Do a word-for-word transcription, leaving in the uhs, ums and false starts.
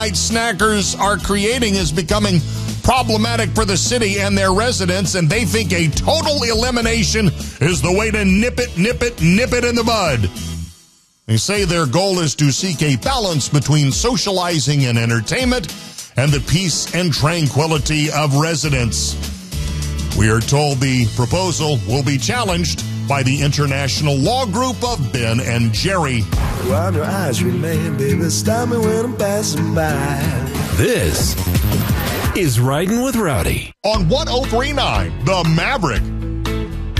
snackers are creating is becoming problematic for the city and their residents, and they think a total elimination is the way to nip it, nip it, nip it in the bud. They say their goal is to seek a balance between socializing and entertainment and the peace and tranquility of residents. We are told the proposal will be challenged by the international law group of Ben and Jerry. While your eyes remain, baby, stop me when I'm passing by. This is Riding with Rowdy On one oh three point nine, The Maverick.